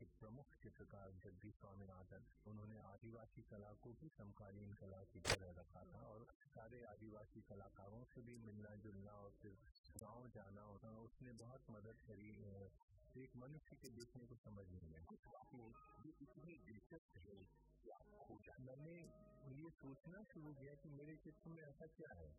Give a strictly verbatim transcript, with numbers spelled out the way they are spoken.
के प्रमुख चित्रकार जगदीश स्वामीनाथन, उन्होंने आदिवासी कला को भी समकालीन कला की तरह रखा था और सारे आदिवासी कलाकारों से भी मिलना जुलना और फिर गाँव जाना होता, उसने बहुत मदद करी एक मनुष्य के देखने को समझने में। ये इतनी दिलचस्प है कि आप खोजा। मैंने ये सोचना शुरू किया कि मेरे चित्र में ऐसा क्या है